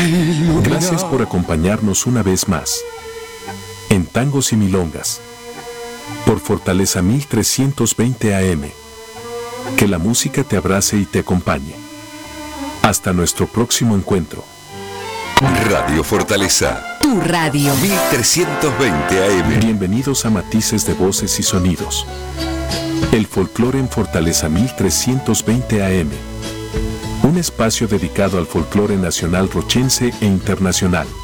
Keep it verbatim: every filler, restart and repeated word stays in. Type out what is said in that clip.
Gracias por acompañarnos una vez más en Tangos y Milongas por Fortaleza mil trescientos veinte A M. Que la música te abrace y te acompañe. Hasta nuestro próximo encuentro. Radio Fortaleza. Tu radio. mil trescientos veinte A M. Bienvenidos a Matices de Voces y Sonidos. El folclore en Fortaleza mil trescientos veinte A M. Un espacio dedicado al folclore nacional rochense e internacional.